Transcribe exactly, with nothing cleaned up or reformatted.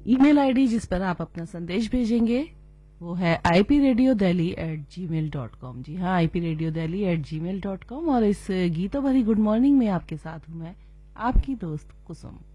Email ID जिस पर आप अपना संदेश भेजेंगे वो है I P radio Delhi eight ji mail dot com. जी हाँ, I P radio Delhi eight ji mail dot com. और इस गीतों भरी गुड मॉर्निंग में आपके साथ हूं मैं, आपकी दोस्त कुसुम।